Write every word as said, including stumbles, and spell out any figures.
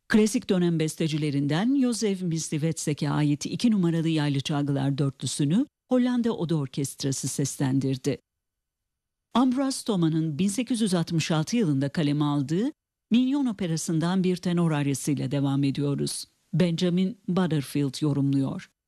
Klasik dönem bestecilerinden Józef Myslivecek'e ait iki numaralı Yaylı Çalgılar dörtlüsünü Hollanda Oda Orkestrası seslendirdi. Ambroise Thomas'ın bin sekiz yüz altmış altı yılında kaleme aldığı Mignon Operası'ndan bir tenor aryasıyla devam ediyoruz. Benjamin Butterfield yorumluyor.